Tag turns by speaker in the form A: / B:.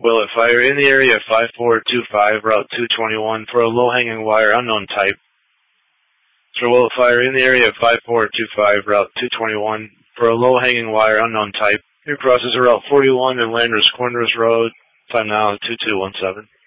A: Will it fire in the area 5425, Route 221 for a low-hanging wire unknown type? So will it fire in the area 5425, Route 221 for a low-hanging wire unknown type? Your processor Route 41 and Landers Corners Road, time now 2217.